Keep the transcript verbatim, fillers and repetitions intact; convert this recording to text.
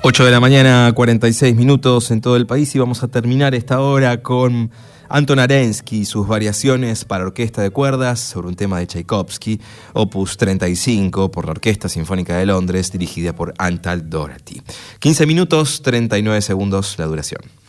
ocho de la mañana, cuarenta y seis minutos en todo el país, y vamos a terminar esta hora con Anton Arensky y sus variaciones para orquesta de cuerdas sobre un tema de Tchaikovsky, opus treinta y cinco, por la Orquesta Sinfónica de Londres, dirigida por Antal Doherty. quince minutos, treinta y nueve segundos la duración.